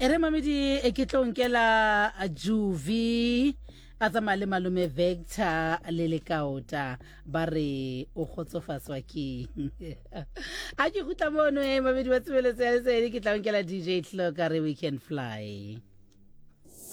ere mamedi e ke tlo nkela Juvi a tsamaya le malome Vector le Lekaota ba re o khotsofatswa ke a ke gutla mono mamedi ba tsebeletse ya se ke tla nkela DJ Tlo ka re We Can Fly.